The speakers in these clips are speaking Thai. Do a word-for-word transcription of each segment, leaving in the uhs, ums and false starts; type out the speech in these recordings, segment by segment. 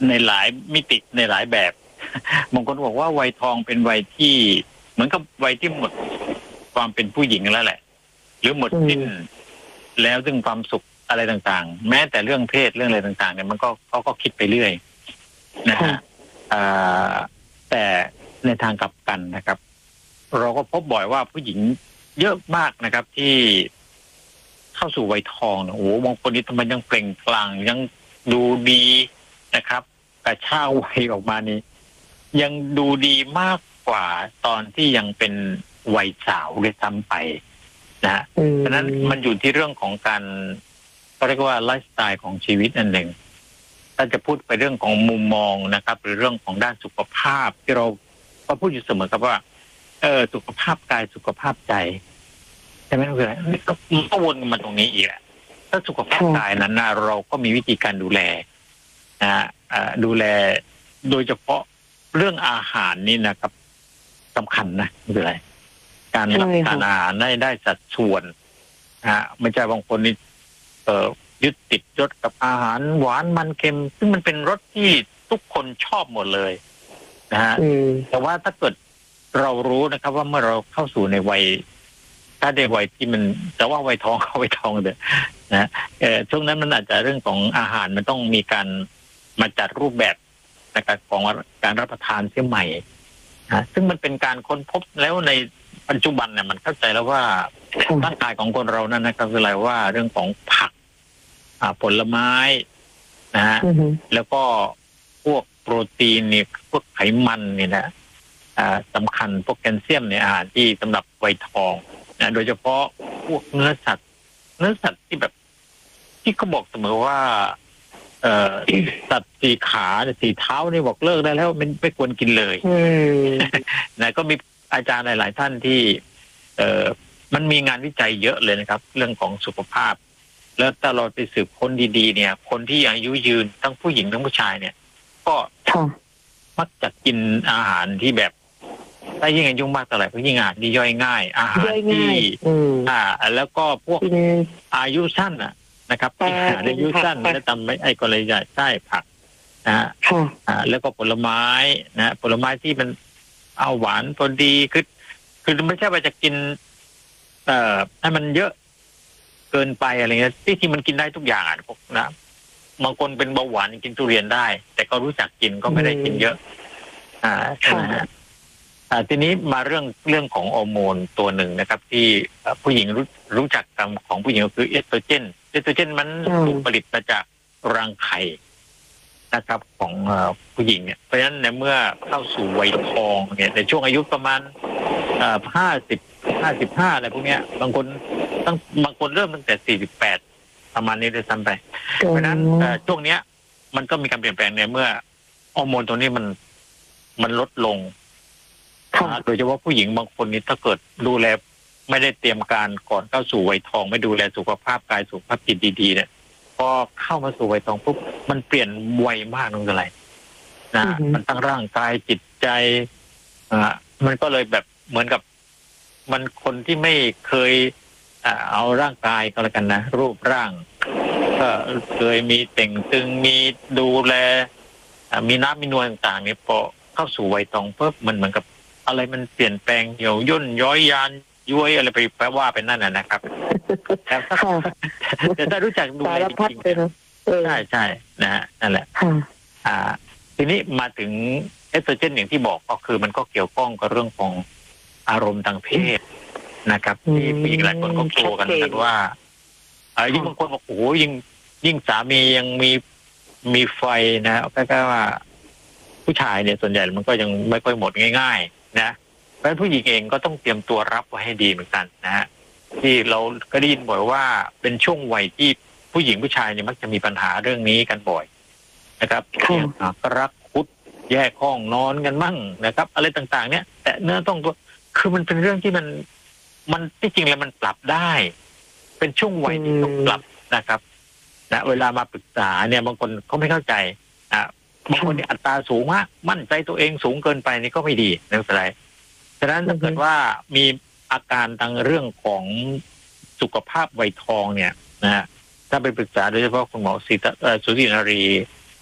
ในหลายมิติในหลายแบบบางคนบอกว่าวัยทองเป็นวัยที่เหมือนกับวัยที่หมดความเป็นผู้หญิงแล้วแหละหรือหมดสิ้นแล้วซึ่งความสุขอะไรต่างๆแม้แต่เรื่องเพศเรื่องอะไรต่างๆเนี่ยมันก็เขาก็คิดไปเรื่อยนะฮะแต่ในทางกลับกันนะครับเราก็พบบ่อยว่าผู้หญิงเยอะมากนะครับที่เข้าสู่วัยทองโอ้โหบางคนนี่ทำไมยังเปล่งปลั่งยังดูดีนะครับกระช่าวัยออกมานี่ยังดูดีมากกว่าตอนที่ยังเป็นวัยสาวเลยซ้ำไปนะเพราะนั้นมันอยู่ที่เรื่องของการเขาเรียกว่าไลฟ์สไตล์ของชีวิตนั่นเองถ้าจะพูดไปเรื่องของมุมมองนะครับหรือเรื่องของด้านสุขภาพที่เราก็พูดอยู่เสมอครับว่าเออสุขภาพกายสุขภาพใจใช่ไหมคืออะไรก็ก็วนมาตรงนี้อีกแหละถ้าสุขภาพกายนั้นนะเราก็มีวิธีการดูแลนะดูแลโดยเฉพาะเรื่องอาหารนี่นะครับสำคัญนะคืออะไรการรับประทานอาหารได้ได้สัดส่วนนะไม่ใช่บางคนนี่เอ่อยึดติดรสกับอาหารหวานมันเค็มซึ่งมันเป็นรสที่ทุกคนชอบหมดเลยนะฮะแต่ว่าถ้าเกิดเรารู้นะครับว่าเมื่อเราเข้าสู่ในวัยถ้าในวัยที่มันแต่ว่าวัยทองเขาวัยทองเด้อนะเออช่วงนั้นมันอาจจะเรื่องของอาหารมันต้องมีการมาจัดรูปแบบนะครับของการรับประทานเสียใหม่นะซึ่งมันเป็นการค้นพบแล้วในปัจจุบันเนี่ยมันเข้าใจแล้วว่าร่างกายของคนเรานั้นนะครับคืออะไรว่าเรื่องของผักผลไม้นะฮะแล้วก็พวกโปรตีนเนี่ยพวกไขมันเนี่ยนะสำคัญพวกแคลเซียมในอาหารที่สำหรับวัยทองนะโดยเฉพาะพวกเนื้อสัตว์เนื้อสัตว์ที่แบบที่เขาบอกเสมอว่าเอ่อสัตว์สี่ขาสี่เท้านี่บอกเลิกได้แล้วไม่ไม่ควรกินเลยนะก็มีอาจารย์หลายๆท่านที่เอ่อมันมีงานวิจัยเยอะเลยนะครับเรื่องของสุขภาพแล้วถ้าเราไปสืบค้นดีๆเนี่ยคนที่อายุยืนทั้งผู้หญิงทั้งผู้ชายเนี่ยก็มักจะกินอาหารที่แบบถ้ายิ่งอายุมากเท่าไหร่ก็ยิ่งอาหารที่ย่อยง่ายอาหารที่อ่าแล้วก็พวกอายุสั้นอ่ะนะครับที่อายุสั้นแล้วทำไม่ไอ้ก็เลยใช่ผักนะฮะอ่าแล้วก็ผลไม้นะผลไม้ที่มันเอาหวานพอดีคือคือไม่ใช่ว่าจะกินเอ่อให้มันเยอะเกินไปอะไรเงี้ยที่จริงมันกินได้ทุกอย่างพวกนะบางคนเป็นเบาหวานกินทุเรียนได้แต่ก็รู้จักกินก็ไม่ได้กินเยอะอ่าใช่ไหมฮะอ่าทีนี้มาเรื่องเรื่องของฮอร์โมนตัวหนึ่งนะครับที่ผู้หญิงรู้รู้จักกันของผู้หญิงก็คือเอสโตรเจนเอสโตรเจนมันถูกผลิตมาจากรังไข่นะครับของผู้หญิงเนี่ยเพราะฉะนั้นในเมื่อเข้าสู่วัยทองเนี่ยในช่วงอายุประมาณห้าสิบห้าสิบห้าอะไรพวกเนี้ยบางคนตั้งบางคนเริ่มตั้งแต่สี่สิบแปดประมาณนี้เลยซ้ำไปเพราะฉะนั้นช่วงเนี้ยมันก็มีการเปลี่ยนแปลงในเมื่อฮอร์โมนตัวนี้มันมันลดลงโดยเฉพาะผู้หญิงบางคนนี้ถ้าเกิดดูแลไม่ได้เตรียมการก่อนเข้าสู่วัยทองไม่ดูแลสุขภาพกายสุขภาพจิตดีๆเนี่ยพอเข้ามาสู่วัยทองปุ๊บมันเปลี่ยนไวมากนั่นคืออะไรนะมันทั้งร่างกายจิตใจอ่ามันก็เลยแบบเหมือนกับมันคนที่ไม่เคยเอาร่างกายก็แล้วกันนะรูปร่างก็เคยมีเต่งตึงมีดูแลมีน้ำมีนวลต่างๆเนี่ยพอเข้าสู่วัยทองปุ๊บมันเหมือนกับอะไรมันเปลี่ยนแปลงเหี่ยวย่นย้อยยานย้วยอะไรไปแปลว่าเป็นนั่นน่ะนะครับแต่ถ้าแต่ถ้ารู้จักดูแลจริงๆใช่ใช่นะฮะนั่นแหละอ่าทีนี้มาถึงเอสโตรเจนอย่างที่บอกก็คือมันก็เกี่ยวข้องกับเรื่องของอารมณ์ทางเพศนะครับที่ผู้หญิงหลายคนก็กลัวกันกันว่าเออยิ่งบางคนบอกโอ้โหยิ่งยิ่งสามียังมีมีไฟนะแค่ว่าผู้ชายเนี่ยส่วนใหญ่มันก็ยังไม่ค่อยหมดง่ายๆนะเพราะฉะนั้นผู้หญิงเองก็ต้องเตรียมตัวรับไว้ให้ดีเหมือนกันนะฮะที่เราก็ได้ยินบ่อยว่าเป็นช่วงวัยที่ผู้หญิงผู้ชายเนี่ยมักจะมีปัญหาเรื่องนี้กันบ่อยนะครับรักคุดแยกห้องนอนกันมั่งนะครับอะไรต่างๆเนี่ยแต่เนื้อต้องตัวคือมันเป็นเรื่องที่มันมันที่จริงแล้วมันปรับได้เป็นช่วงวัยที่ต้องปรับนะครับนะเวลามาปรึกษาเนี่ยบางคนเขาไม่เข้าใจอ่ะบางคนนี่อัตราสูงมากมั่นใจตัวเองสูงเกินไปนี่ก็ไม่ดีไม่เป็นไรฉะนั้นถ้าเกิดว่ามีอาการทางเรื่องของสุขภาพวัยทองเนี่ยนะฮะถ้าไปปรึกษาโดยเฉพาะคุณหมอสุตินารี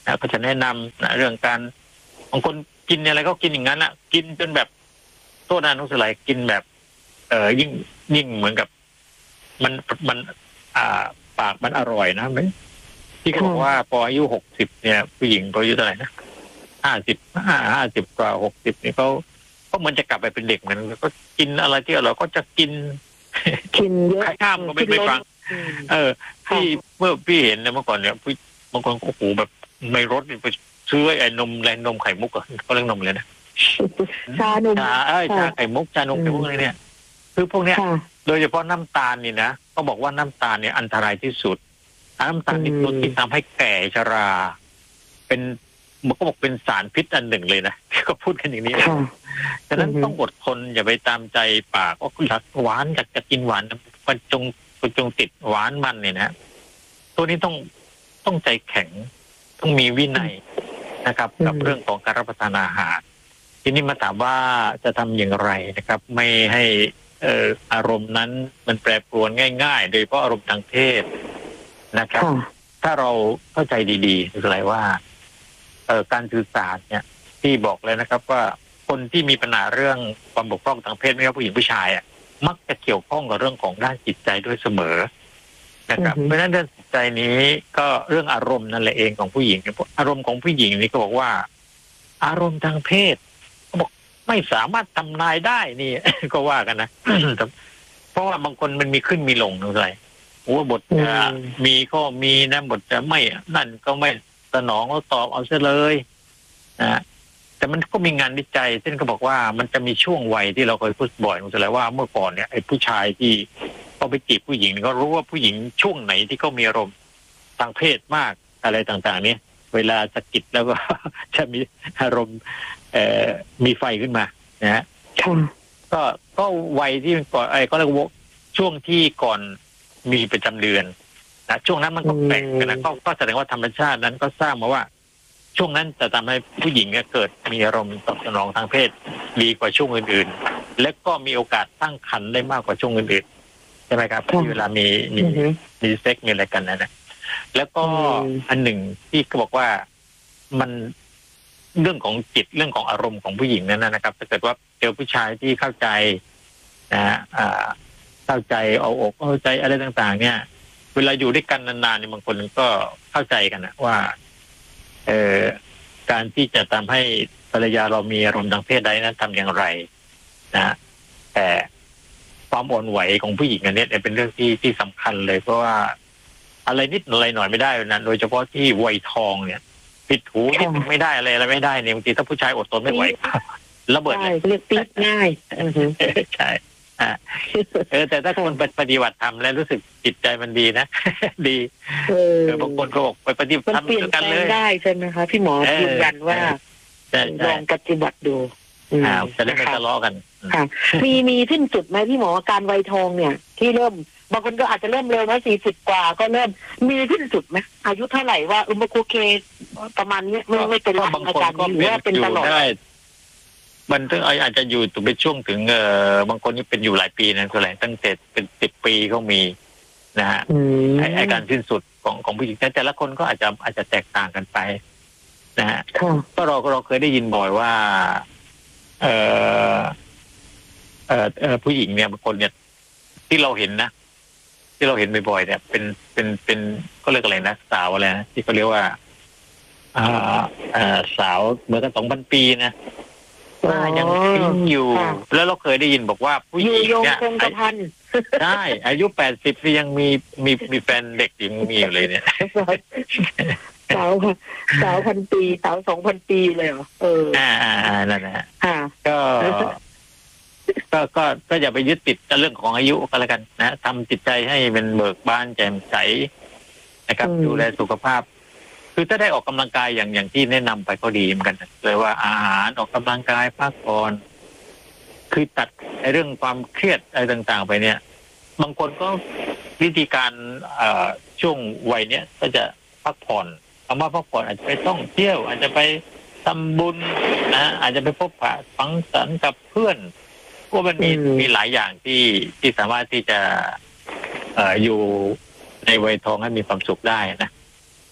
นะก็จะแนะนำนะเรื่องการบางคนกินอะไรก็กินอย่างนั้นอ่ะกินจนแบบโทษนะนุสไลกินแบบ เออยิ่งยิ่งเหมือนกับมันมัน อ่า ปากมันอร่อยนะไหมที่เขาบอกว่าพออายุหกสิบเนี่ยผู้หญิงพออายุเท่าไหร่นะห้าสิบห้าห้าสิบกว่าหกสิบนี่เขาก็มันจะกลับไปเป็นเด็กเหมือนก็กินอะไรที่เราก็จะกินกินเยอะข้ามก็ไม่ไม่ฟังเออพี่เมื่อพี่เห็นเนี่ยเมื่อก่อนเนี่ยพี่บางคนโอ้โหแบบไม่รสไปซื้อไอ้นมแรงนมไข่มุกอ่ะเขาเรียกนมเลยนะชานมชาเอ้ยชาไข่มุกชานมไข่มุกอะไรเนี่ยคือพวกเนี้ยโดยเฉพาะน้ำตาลนี่นะก็บอกว่าน้ำตาลเนี่ยอันตรายที่สุดน้ำตาลนี่ตัวที่ทำให้แก่ชราเป็นมันก็บอกเป็นสารพิษอันหนึ่งเลยนะก็พูดกันอย่างนี้ฉะนั้นต้องอดทนอย่าไปตามใจปากว่าอยากหวานอยากจะกินหวานมันจงจงติดหวานมันเนี่ยนะตัวนี้ต้องต้องใจแข็งต้องมีวินัยนะครับกับเรื่องของการรับประทานอาหารทีนี้มาถามว่าจะทำอย่างไรนะครับไม่ให้เอ่ออารมณ์นั้นมันแปรปรวนง่ายๆโดยเฉพาะอารมณ์ทางเพศนะครับถ้าเราเข้าใจดีๆคืออะไรว่าเอ่อการสื่อสารเนี่ยที่บอกเลยนะครับว่าคนที่มีปัญหาเรื่องความบกพร่องทางเพศไม่ว่าผู้หญิงผู้ชายอ่ะมักจะเกี่ยวข้องกับเรื่องของด้านจิตใจด้วยเสมอนะครับเพราะฉะนั้นเรื่องจิตใจนี้ก็เรื่องอารมณ์นั่นแหละเองของผู้หญิงอารมณ์ของผู้หญิงนี่ก็บอกว่าอารมณ์ทางเพศเขาบอกไม่สามารถทำนายได้นี่ก็ว่ากันนะ เพราะว่าบางคนมันมีขึ้นมีลงอะไรโอ้บทจะมีก็มีนะบทจะไม่นั่นก็ไม่สนองก็ตอบเอาซะเลยนะแต่มันก็มีงานวิจัยเช่นก็บอกว่ามันจะมีช่วงวัยที่เราเคยพูดบ่อยนุสไลว่าเมื่อก่อนเนี่ยไอ้ผู้ชายที่เขาไปจีบผู้หญิงก็รู้ว่าผู้หญิงช่วงไหนที่เขามีอารมณ์ทางเพศมากอะไรต่างๆนี้เวลาสะกิดแล้วก็ จะมีอารมณ์เอ่อมีไฟขึ้นมานะฮะก็ก็วัยที่ก่อนไอ้ก็เรียกว่าช่วงที่ก่อนมีประจำเดือนนะช่วงนั้นมันก็แปลกนะก็ก็แสดงว่าธรรมชาตินั้นก็สร้างมาว่าช่วงนั้นจะทำให้ผู้หญิงเกิดมีอารมณ์ตอบสนองทางเพศดีกว่าช่วงอื่นๆและก็มีโอกาสตั้งครรภ์ได้มากกว่าช่วงอื่นๆใช่ไหมครับที่เวลามีมีมีเซ็กมีอะไรกันนะนะแล้วก็อันหนึ่งที่เขาบอกว่ามันเรื่องของจิตเรื่องของอารมณ์ของผู้หญิงนั้นนะครับถ้าเกิดว่าเจอผู้ชายที่เข้าใจนะอ่าเข้าใจเอาอกเข้าใจอะไรต่างๆเนี่ยเวลาอยู่ด้วยกันนานๆเนี่ยบางคนก็เข้าใจกันนะว่าเอ่อการที่จะทำให้ภรรยาเรามีอารมณ์ทางเพศได้นั้นทำอย่างไรนะแต่ความอ่อนไหวของผู้หญิงอันนี้เป็นเรื่องที่ที่สำคัญเลยเพราะว่าอะไรนิดอะไรหน่อยไม่ได้นะโดยเฉพาะที่วัยทองเนี่ยปิดหูนิดไม่ได้อะไรอะไรไม่ได้เนี่ยบางทีถ้าผู้ชายอดทนไม่ไหวระเบิดเลยเรียกปี๊ดง่ายใช่เออแต่ถ้าคนปฏิบัติธรรมแล้วรู้สึกจิตใจมันดีนะดีเออบางคนก็บอกไปปฏิบัติธรรมด้วยกันเลยได้ใช่ไหมคะพี่หมอยืนยันว่าลองปฏิบัติดูอ่าจะได้ไม่ทะเลาะกันค่ะมีมีสิ้นสุดไหมพี่หมอการวัยทองเนี่ยที่เริ่มบางคนก็อาจจะเริ่มเร็วนะสี่สิบกว่าก็เริ่มมีสิ้นสุดไหมอายุเท่าไหร่ว่าอุมโคเคประมาณนี้ไม่ไม่เป็นอาการหรือว่าเป็นตลอดมันต้องอาจจะอยู่ถึงเป็นช่วงถึงเอ่อบางคนนี่เป็นอยู่หลายปีนะคืออะไรตั้งแต่เป็นสิบปีเขามีนะฮะไอ้การสิ้นสุดของของผู้หญิงแต่ละคนก็อาจจะอาจจะแตกต่างกันไปนะฮะก็เราเราเคยได้ยินบ่อยว่าเอ่อเอ่อเอ่อผู้หญิงเนี่ยบางคนเนี่ยที่เราเห็นนะที่เราเห็นบ่อยๆเนี่ยเป็นเป็นเป็นก็เรียกอะไรนะสาวอะไรนะที่เขาเรียกว่าอ่าอ่าสาวเหมือนกันสองพันปีนะว่ายังปิ้งอยู่แล้วเราเคยได้ยินบอกว่าผู้หญิงเนี่ยใช่อายุแปดสิบยังมีมีมีแฟนเด็กยังมีอยู่เลยเนี่ยสาวสาวพันปีสาวสองพันปีเลยเหรอเอออ่าอ่านั่นแหละก็ก็ก็ก็อย่าไปยึดติดกับเรื่องของอายุก็แล้วกันนะทำจิตใจให้เป็นเบิกบานแจ่มใสนะครับดูแลสุขภาพคือถ้าได้ออกกำลังกายอย่างอย่างที่แนะนำไปก็ดีเหมือนกันเลยว่าอาหารออกกำลังกายพักผ่อนคือตัดไอ้เรื่องความเครียดอะไรต่างๆไปเนี่ยบางคนก็วิธีการเอ่อช่วงวัยเนี้ยก็จะพักผ่อนคำว่าพักผ่อนอาจจะไปท่องเที่ยวอาจจะไปทำบุญนะอาจจะไปพบปะสังสรรค์กับเพื่อนพวกมันมีมีหลายอย่างที่ที่สามารถที่จะเอ่ออยู่ในวัยทองให้มีความสุขได้นะ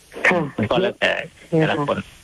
ค่ะมันก็แล้วแต่แต่ละคน